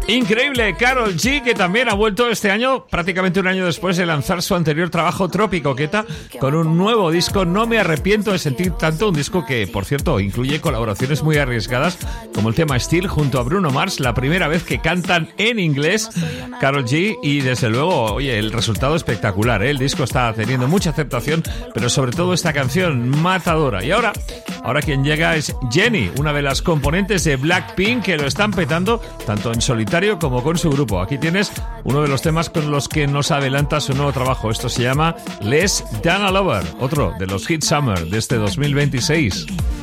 Increíble, Karol G, que también ha vuelto este año, prácticamente un año después de lanzar su anterior trabajo Tropicoqueta, con un nuevo disco. No me arrepiento de sentir tanto, un disco que, por cierto, incluye colaboraciones muy arriesgadas, como el tema Still junto a Bruno Mars, la primera vez que cantan en inglés Karol G, y desde luego, oye, el resultado espectacular, ¿eh? El disco está teniendo mucha aceptación, pero sobre todo esta canción matadora. Y ahora quien llega es Jennie, una de las componentes de Blackpink, que lo están petando tanto en solitario como con su grupo. Aquí tienes uno de los temas con los que nos adelanta su nuevo trabajo. Esto se llama Less Than a Lover, otro de los hits Summer de este 2026.